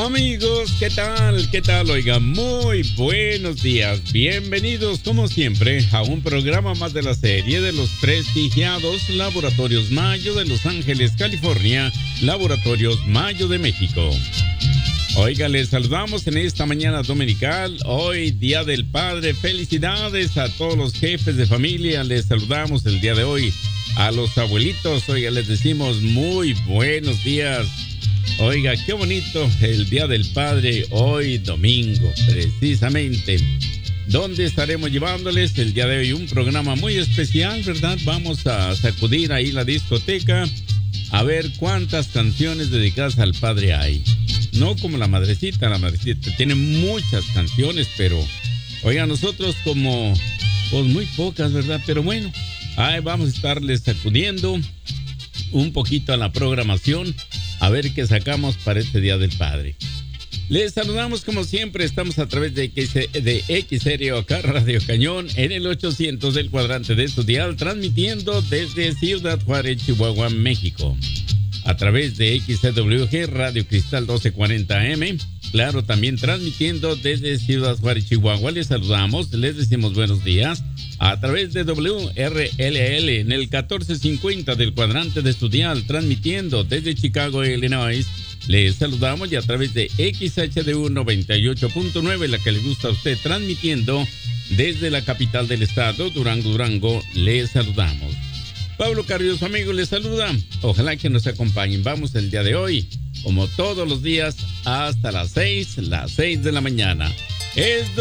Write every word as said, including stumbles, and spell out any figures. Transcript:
Amigos, ¿qué tal? ¿Qué tal? Oiga, muy buenos días. Bienvenidos, como siempre, a un programa más de la serie de los prestigiados Laboratorios Mayo de Los Ángeles, California, Laboratorios Mayo de México. Oiga, les saludamos en esta mañana dominical, hoy Día del Padre. Felicidades a todos los jefes de familia. Les saludamos el día de hoy a los abuelitos. Oiga, les decimos muy buenos días. Oiga, qué bonito el Día del Padre, hoy domingo, precisamente, donde estaremos llevándoles el día de hoy un programa muy especial, ¿verdad? Vamos a sacudir ahí la discoteca a ver cuántas canciones dedicadas al padre hay. No como la madrecita, la madrecita tiene muchas canciones, pero, oiga, nosotros como, pues muy pocas, ¿verdad? Pero bueno, ahí vamos a estarles sacudiendo un poquito a la programación, a ver qué sacamos para este Día del Padre. Les saludamos como siempre, estamos a través de X, de X Stereo acá, Radio Cañón, en el ochocientos del cuadrante de su dial, transmitiendo desde Ciudad Juárez, Chihuahua, México. A través de X C W G, Radio Cristal doce cuarenta A M, claro, también transmitiendo desde Ciudad Juárez, Chihuahua. Les saludamos, les decimos buenos días. A través de W R L L en el catorce cincuenta del cuadrante de su dial, transmitiendo desde Chicago, Illinois. Les saludamos y a través de X H D U noventa y ocho punto nueve, la que le gusta a usted, transmitiendo desde la capital del estado, Durango, Durango. Les saludamos. Pablo Carrillo, amigo, les saluda. Ojalá que nos acompañen. Vamos el día de hoy, como todos los días, hasta las seis, las seis de la mañana. Es